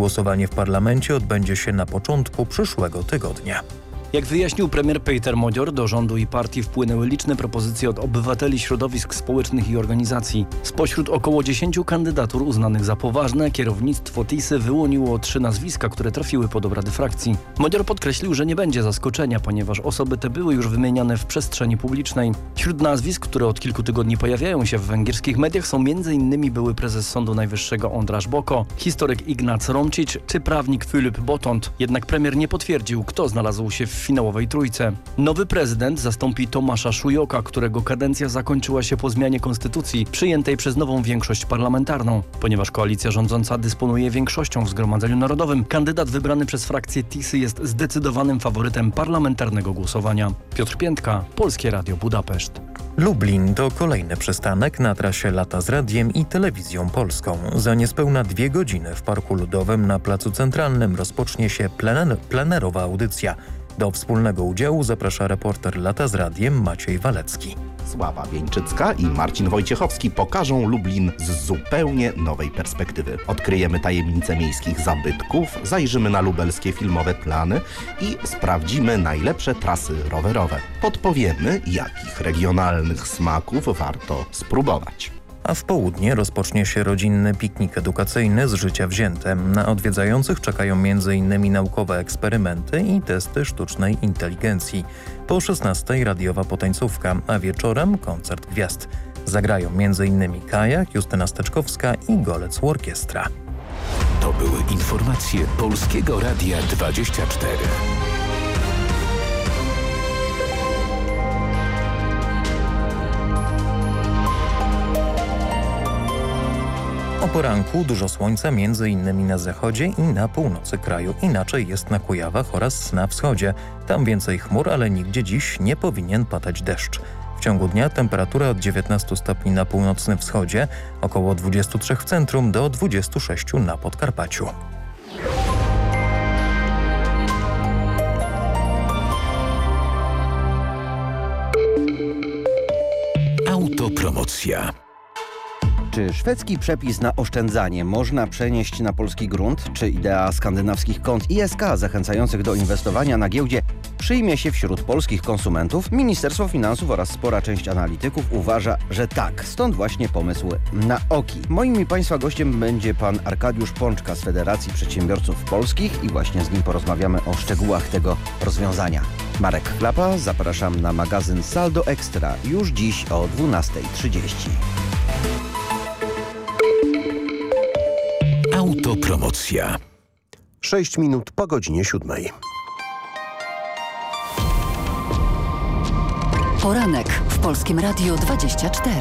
Głosowanie w parlamencie odbędzie się na początku przyszłego tygodnia. Jak wyjaśnił premier Peter Modzior, do rządu i partii wpłynęły liczne propozycje od obywateli, środowisk społecznych i organizacji. Spośród około 10 kandydatur uznanych za poważne, kierownictwo TIS-y wyłoniło 3 nazwiska, które trafiły pod obrady frakcji. Modzior podkreślił, że nie będzie zaskoczenia, ponieważ osoby te były już wymieniane w przestrzeni publicznej. Wśród nazwisk, które od kilku tygodni pojawiają się w węgierskich mediach, są m.in. były prezes Sądu Najwyższego András Boko, historyk Ignác Romčić czy prawnik Filip Botont. Jednak premier nie potwierdził, kto znalazł się w finałowej trójce. Nowy prezydent zastąpi Tomasza Szujoka, którego kadencja zakończyła się po zmianie konstytucji przyjętej przez nową większość parlamentarną. Ponieważ koalicja rządząca dysponuje większością w Zgromadzeniu Narodowym, kandydat wybrany przez frakcję TIS-y jest zdecydowanym faworytem parlamentarnego głosowania. Piotr Piętka, Polskie Radio Budapeszt. Lublin to kolejny przystanek na trasie Lata z Radiem i Telewizją Polską. Za niespełna 2 godziny w Parku Ludowym na Placu Centralnym rozpocznie się plenerowa audycja. Do wspólnego udziału zaprasza reporter Lata z Radiem Maciej Walecki. Sława Wieńczycka i Marcin Wojciechowski pokażą Lublin z zupełnie nowej perspektywy. Odkryjemy tajemnice miejskich zabytków, zajrzymy na lubelskie filmowe plany i sprawdzimy najlepsze trasy rowerowe. Podpowiemy, jakich regionalnych smaków warto spróbować. A w południe rozpocznie się rodzinny piknik edukacyjny z życia wzięte. Na odwiedzających czekają m.in. naukowe eksperymenty i testy sztucznej inteligencji. Po 16:00 radiowa potańcówka, a wieczorem koncert gwiazd. Zagrają m.in. Kajak, Justyna Steczkowska i Golec Orkiestra. To były informacje Polskiego Radia 24. O poranku dużo słońca m.in. na zachodzie i na północy kraju. Inaczej jest na Kujawach oraz na wschodzie. Tam więcej chmur, ale nigdzie dziś nie powinien padać deszcz. W ciągu dnia temperatura od 19 stopni na północnym wschodzie, około 23 w centrum do 26 na Podkarpaciu. Autopromocja. Czy szwedzki przepis na oszczędzanie można przenieść na polski grunt? Czy idea skandynawskich kont ISK zachęcających do inwestowania na giełdzie przyjmie się wśród polskich konsumentów? Ministerstwo Finansów oraz spora część analityków uważa, że tak. Stąd właśnie pomysł na OKI. Moim i Państwa gościem będzie pan Arkadiusz Pączka z Federacji Przedsiębiorców Polskich i właśnie z nim porozmawiamy o szczegółach tego rozwiązania. Marek Klapa, zapraszam na magazyn Saldo Extra już dziś o 12:30. Autopromocja. 6 minut po godzinie 7:00. Poranek w Polskim Radiu 24.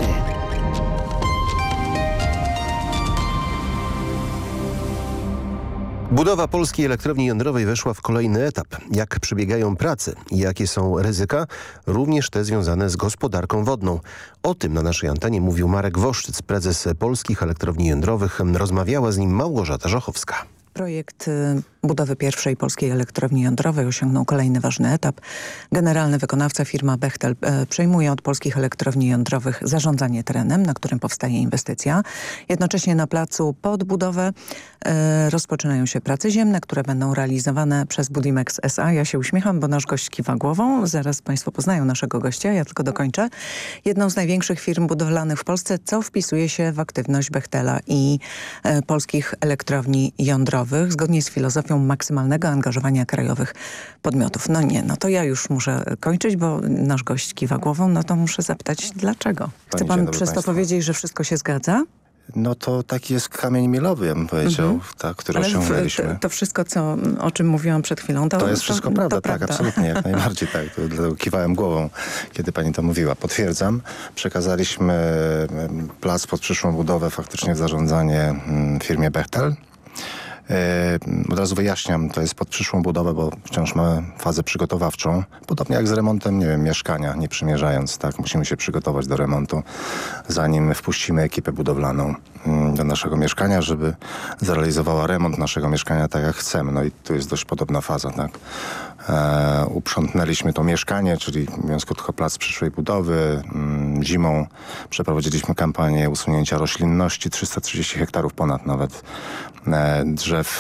Budowa polskiej elektrowni jądrowej weszła w kolejny etap. Jak przebiegają prace i jakie są ryzyka, również te związane z gospodarką wodną. O tym na naszej antenie mówił Marek Woszczyc, prezes Polskich Elektrowni Jądrowych. Rozmawiała z nim Małgorzata Żochowska. Projekt budowy pierwszej polskiej elektrowni jądrowej osiągnął kolejny ważny etap. Generalny wykonawca, firma Bechtel, przejmuje od polskich elektrowni jądrowych zarządzanie terenem, na którym powstaje inwestycja. Jednocześnie na placu pod budowę rozpoczynają się prace ziemne, które będą realizowane przez Budimex S.A. Ja się uśmiecham, bo nasz gość kiwa głową. Zaraz Państwo poznają naszego gościa, ja tylko dokończę. Jedną z największych firm budowlanych w Polsce, co wpisuje się w aktywność Bechtela i polskich elektrowni jądrowych, zgodnie z filozofią maksymalnego angażowania krajowych podmiotów. No to ja już muszę kończyć, bo nasz gość kiwa głową, no to muszę zapytać dlaczego. Chce pan przez to powiedzieć, że wszystko się zgadza? No to taki jest kamień milowy, ja bym powiedział, który osiągnęliśmy. To wszystko, o czym mówiłam przed chwilą, to jest wszystko prawda, tak, absolutnie, jak najbardziej tak. Dlatego kiwałem głową, kiedy pani to mówiła. Potwierdzam, przekazaliśmy plac pod przyszłą budowę faktycznie w zarządzanie firmie Bechtel. Od razu wyjaśniam, to jest pod przyszłą budowę, bo wciąż mamy fazę przygotowawczą. Podobnie jak z remontem, mieszkania, nie przymierzając, tak, musimy się przygotować do remontu, zanim wpuścimy ekipę budowlaną do naszego mieszkania, żeby zrealizowała remont naszego mieszkania tak jak chcemy. No i tu jest dość podobna faza, tak. Uprzątnęliśmy to mieszkanie, czyli mówiąc krótko, plac przyszłej budowy. Zimą przeprowadziliśmy kampanię usunięcia roślinności, 330 hektarów ponad nawet drzew